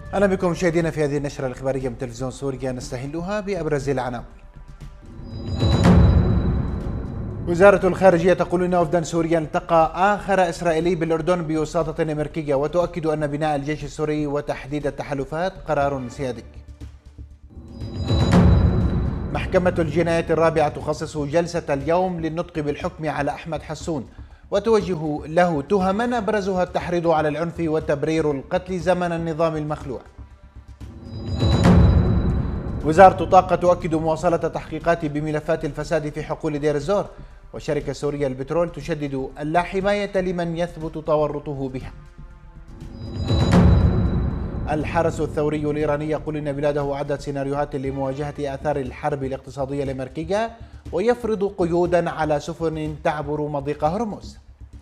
أهلا بكم مشاهدينا في هذه النشرة الإخبارية من تلفزيون سوريا، نستهلها بأبرز العناوين. وزارة الخارجية تقول إن وفدا سوريا التقى آخر إسرائيلي بالأردن بوساطة أمريكية، وتؤكد أن بناء الجيش السوري وتحديد التحالفات قرار سيادي. محكمة الجنايات الرابعة تخصص جلسة اليوم للنطق بالحكم على أحمد حسون، وتوجه له تهما أبرزها التحريض على العنف وتبرير القتل زمن النظام المخلوع. وزارة الطاقة تؤكد مواصلة التحقيقات بملفات الفساد في حقول دير الزور، وشركة سوريا للبترول تشدد اللا حماية لمن يثبت تورطه بها. الحرس الثوري الإيراني يقول إن بلاده أعدت سيناريوهات لمواجهة آثار الحرب الاقتصادية الأمريكية، ويفرض قيودا على سفن تعبر مضيق هرمز.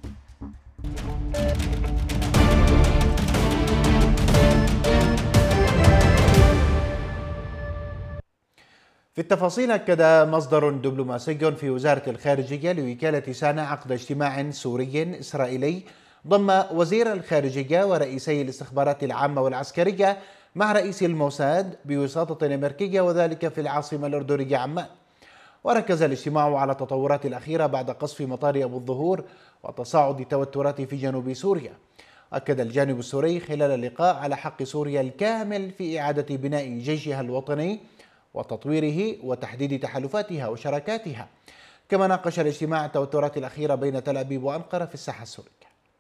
في التفاصيل، أكد مصدر دبلوماسي في وزارة الخارجية لوكالة سانا عقد اجتماع سوري إسرائيلي ضم وزير الخارجية ورئيسي الاستخبارات العامة والعسكرية مع رئيس الموساد بوساطة أمريكية، وذلك في العاصمة الأردنية عمان. وركز الاجتماع على التطورات الأخيرة بعد قصف مطار أبو الظهور وتصاعد التوترات في جنوب سوريا. أكد الجانب السوري خلال اللقاء على حق سوريا الكامل في إعادة بناء جيشها الوطني وتطويره وتحديد تحالفاتها وشراكاتها. كما ناقش الاجتماع التوترات الأخيرة بين تل أبيب وأنقرة في الساحة السورية.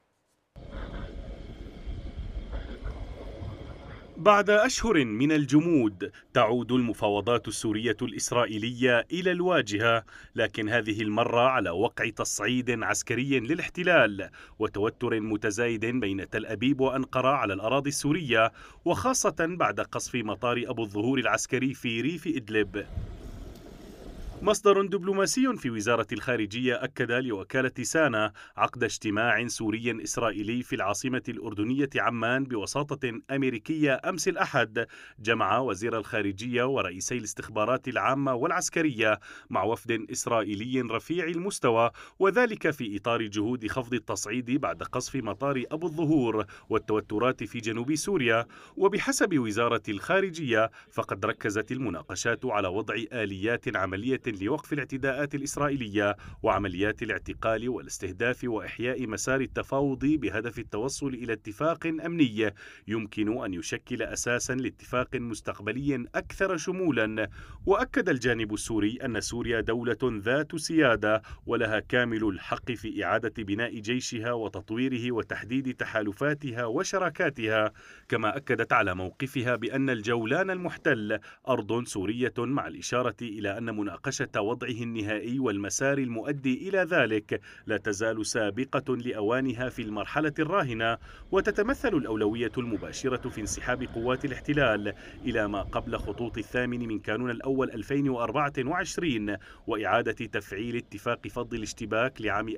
بعد أشهر من الجمود تعود المفاوضات السورية الإسرائيلية إلى الواجهة، لكن هذه المرة على وقع تصعيد عسكري للاحتلال وتوتر متزايد بين تل أبيب وأنقرة على الأراضي السورية، وخاصة بعد قصف مطار أبو الظهور العسكري في ريف إدلب. مصدر دبلوماسي في وزارة الخارجية أكد لوكالة سانا عقد اجتماع سوري إسرائيلي في العاصمة الأردنية عمان بوساطة أمريكية أمس الأحد، جمع وزير الخارجية ورئيسي الاستخبارات العامة والعسكرية مع وفد إسرائيلي رفيع المستوى، وذلك في إطار جهود خفض التصعيد بعد قصف مطار أبو الظهور والتوترات في جنوب سوريا. وبحسب وزارة الخارجية فقد ركزت المناقشات على وضع آليات عملية لوقف الاعتداءات الإسرائيلية وعمليات الاعتقال والاستهداف وإحياء مسار التفاوض بهدف التوصل إلى اتفاق أمني يمكن أن يشكل أساسا لاتفاق مستقبلي أكثر شمولا. وأكد الجانب السوري أن سوريا دولة ذات سيادة ولها كامل الحق في إعادة بناء جيشها وتطويره وتحديد تحالفاتها وشراكاتها. كما أكدت على موقفها بأن الجولان المحتل أرض سورية، مع الإشارة إلى أن مناقشة وضعه النهائي والمسار المؤدي إلى ذلك لا تزال سابقة لأوانها في المرحلة الراهنة، وتتمثل الأولوية المباشرة في انسحاب قوات الاحتلال إلى ما قبل خطوط 8 من كانون الأول 2024 وإعادة تفعيل اتفاق فض الاشتباك لعام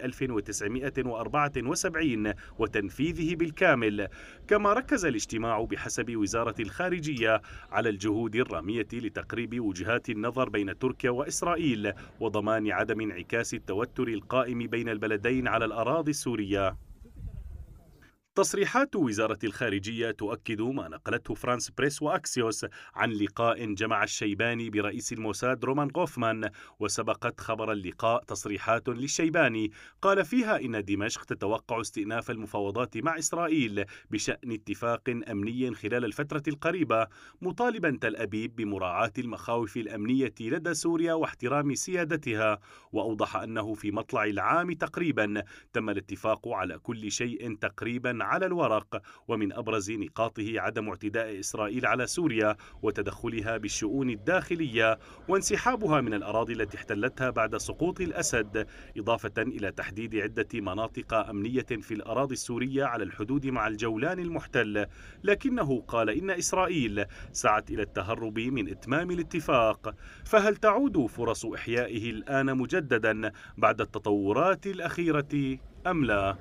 1974 وتنفيذه بالكامل. كما ركز الاجتماع بحسب وزارة الخارجية على الجهود الرامية لتقريب وجهات النظر بين تركيا وإسرائيل وضمان عدم انعكاس التوتر القائم بين البلدين على الأراضي السورية. تصريحات وزارة الخارجية تؤكد ما نقلته فرانس بريس وأكسيوس عن لقاء جمع الشيباني برئيس الموساد رومان غوفمان، وسبقت خبر اللقاء تصريحات للشيباني قال فيها إن دمشق تتوقع استئناف المفاوضات مع إسرائيل بشأن اتفاق أمني خلال الفترة القريبة، مطالبا تل أبيب بمراعاة المخاوف الأمنية لدى سوريا واحترام سيادتها. وأوضح أنه في مطلع العام تقريبا تم الاتفاق على كل شيء تقريبا على الورق، ومن أبرز نقاطه عدم اعتداء إسرائيل على سوريا وتدخلها بالشؤون الداخلية وانسحابها من الأراضي التي احتلتها بعد سقوط الأسد، إضافة إلى تحديد عدة مناطق أمنية في الأراضي السورية على الحدود مع الجولان المحتل. لكنه قال إن إسرائيل سعت إلى التهرب من إتمام الاتفاق، فهل تعود فرص إحيائه الآن مجددا بعد التطورات الأخيرة أم لا؟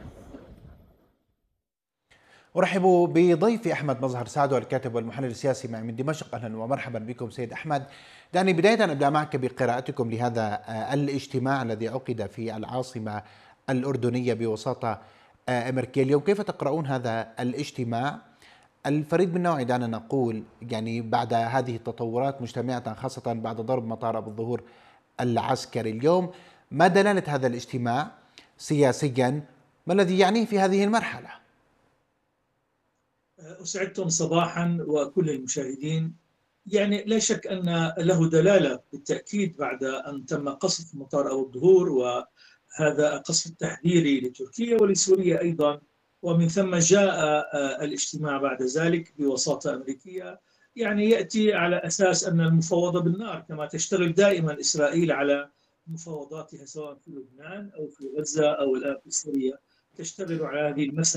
أرحب بضيفي أحمد مظهر سعدو، الكاتب والمحلل السياسي معي من دمشق. أهلا ومرحبا بكم سيد أحمد. دعني بداية أبدأ معك بقراءتكم لهذا الاجتماع الذي عقد في العاصمة الأردنية بوساطة أمريكية اليوم. كيف تقرؤون هذا الاجتماع الفريد من نوعه دعنا نقول، يعني بعد هذه التطورات مجتمعة خاصة بعد ضرب مطار أبو الظهور العسكري اليوم، ما دلالة هذا الاجتماع سياسيا؟ ما الذي يعنيه في هذه المرحلة؟ أسعدتم صباحا وكل المشاهدين. يعني لا شك أن له دلالة بالتأكيد بعد أن تم قصف مطار أبو الظهور، وهذا قصف تحذيري لتركيا ولسوريا أيضا، ومن ثم جاء الاجتماع بعد ذلك بوساطة أمريكية. يعني يأتي على أساس أن المفاوضة بالنار كما تشتغل دائما إسرائيل على مفاوضاتها سواء في لبنان أو في غزة أو الآن في سوريا، تشتغل على هذه المسألة